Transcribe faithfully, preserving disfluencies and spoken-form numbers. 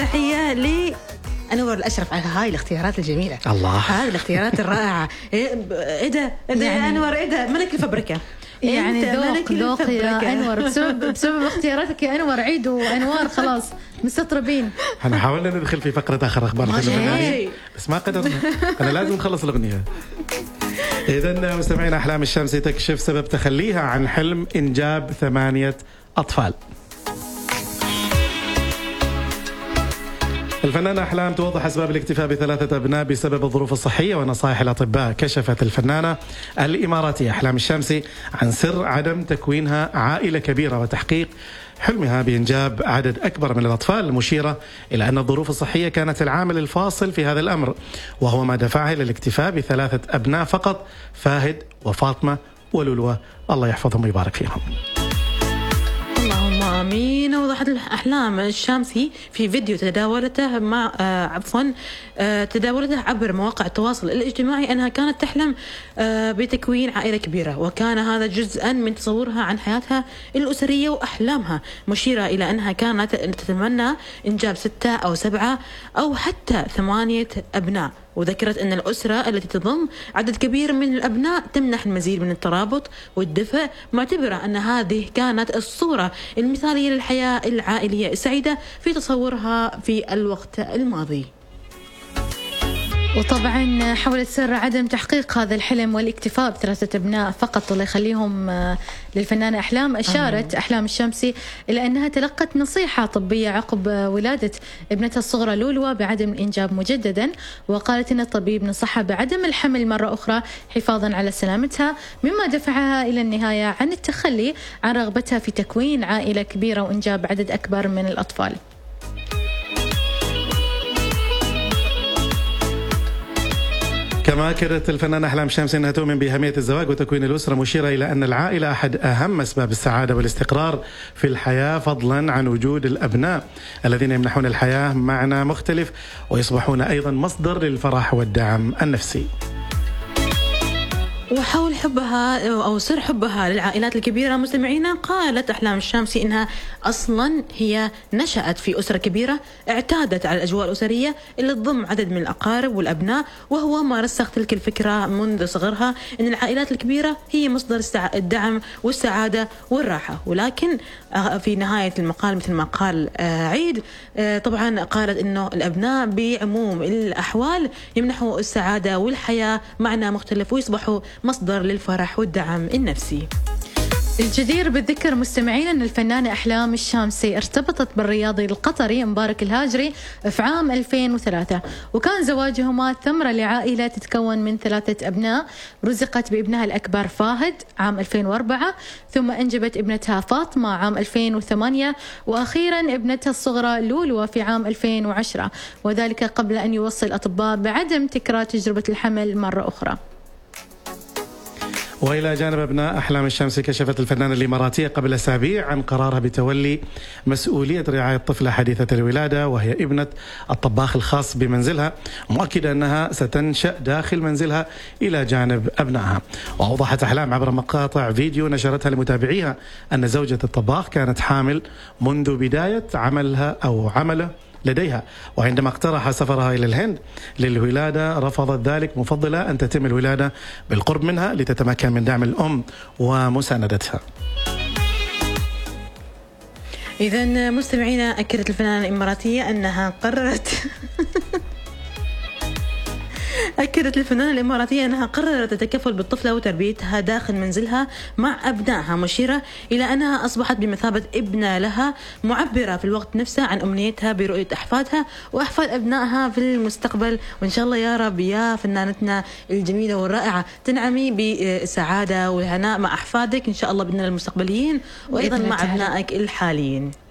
تحية ل أنور الأشرف على هاي الاختيارات الجميلة. الله، هاي الاختيارات الرائعة. إيه ده إيه يعني أنور، إيه ده ملك الفبركة يعني ذوق ذوق يا أنور، بسبب بسبب اختياراتك يا أنور. عيد وأنوار خلاص مستطربين. احنا حاولنا ندخل في فقرة آخر أخبار الفنانين بس ما قدرنا. أنا لازم نخلص الأغنية. إذن مستمعين، أحلام الشمسي تكشف سبب تخليها عن حلم إنجاب ثمانية أطفال. الفنانة أحلام توضح أسباب الاكتفاء بثلاثة أبناء بسبب الظروف الصحية ونصائح الأطباء. كشفت الفنانة الإماراتية أحلام الشمسي عن سر عدم تكوينها عائلة كبيرة وتحقيق حلمها بإنجاب عدد أكبر من الأطفال، المشيرة إلى أن الظروف الصحية كانت العامل الفاصل في هذا الأمر، وهو ما دفعها إلى الاكتفاء بثلاثة أبناء فقط، فاهد وفاطمة ولولوة، الله يحفظهم ويبارك فيهم. اللهم آمين. وضحت أحلام الشمسي في فيديو تداولته مع آه عفوا آه تداولته عبر مواقع التواصل الاجتماعي أنها كانت تحلم آه بتكوين عائلة كبيرة، وكان هذا جزءا من تصورها عن حياتها الأسرية وأحلامها، مشيرة إلى أنها كانت تتمنى إنجاب ستة أو سبعة أو حتى ثمانية أبناء. وذكرت أن الأسرة التي تضم عدد كبير من الأبناء تمنح المزيد من الترابط والدفء، معتبرة أن هذه كانت الصورة المثالية للحياة العائلية السعيدة في تصورها في الوقت الماضي. وطبعا حول سر عدم تحقيق هذا الحلم والاكتفاء بثلاثة أبناء فقط الله يخليهم للفنانة أحلام، أشارت أحلام الشمسي إلى أنها تلقت نصيحة طبية عقب ولادة ابنتها الصغرى لولوة بعدم الإنجاب مجددا، وقالت أن الطبيب نصحها بعدم الحمل مرة أخرى حفاظا على سلامتها، مما دفعها إلى النهاية عن التخلي عن رغبتها في تكوين عائلة كبيرة وإنجاب عدد أكبر من الأطفال. كما أكدت الفنانة أحلام الشمسي أنها تؤمن بأهمية الزواج وتكوين الأسرة، مشيرة إلى أن العائلة أحد أهم أسباب السعادة والاستقرار في الحياة، فضلا عن وجود الأبناء الذين يمنحون الحياة معنى مختلف ويصبحون أيضا مصدر للفرح والدعم النفسي. وحول حبها أو سر حبها للعائلات الكبيرة مستمعينا، قالت أحلام الشمسي إنها أصلا هي نشأت في أسرة كبيرة اعتادت على الأجواء الأسرية اللي تضم عدد من الأقارب والأبناء، وهو ما رسخ تلك الفكرة منذ صغرها أن العائلات الكبيرة هي مصدر الدعم والسعادة والراحة. ولكن في نهاية المقال مثل ما قال عيد طبعا قالت إنه الأبناء بعموم الأحوال يمنحوا السعادة والحياة معنى مختلف ويصبحوا مصدر للفرح والدعم النفسي. الجدير بالذكر مستمعين أن الفنانة أحلام الشمسي ارتبطت بالرياضي القطري مبارك الهاجري في عام ألفين وثلاثة، وكان زواجهما ثمرة لعائلة تتكون من ثلاثة أبناء، رزقت بابنها الأكبر فاهد عام ألفين وأربعة، ثم أنجبت ابنتها فاطمة عام ألفين وثمانية، وأخيرا ابنتها الصغرى لولوة في عام ألفين وعشرة، وذلك قبل أن يوصي الأطباء بعدم تكرار تجربة الحمل مرة أخرى. وإلى جانب أبناء أحلام الشمسي، كشفت الفنانة الإماراتية قبل أسابيع عن قرارها بتولي مسؤولية رعاية طفلة حديثة الولادة، وهي ابنة الطباخ الخاص بمنزلها، مؤكدة أنها ستنشأ داخل منزلها إلى جانب أبنائها. وأوضحت أحلام عبر مقاطع فيديو نشرتها لمتابعيها أن زوجة الطباخ كانت حامل منذ بداية عملها أو عمله لديها، وعندما اقترح سفرها إلى الهند للولادة رفضت ذلك، مفضلة أن تتم الولادة بالقرب منها لتتمكن من دعم الأم ومساندتها. إذن مستمعينا، أكدت الفنانة الإماراتية أنها قررت أكدت الفنانة الإماراتية أنها قررت التكفل بالطفلة وتربيتها داخل منزلها مع أبنائها، مشيرة إلى أنها أصبحت بمثابة ابنة لها، معبرة في الوقت نفسه عن أمنيتها برؤية أحفادها وأحفاد أبنائها في المستقبل. وإن شاء الله يا رب يا فنانتنا الجميلة والرائعة تنعمي بسعادة وهناء مع أحفادك إن شاء الله بإذن المستقبليين، وأيضا مع أبنائك الحاليين.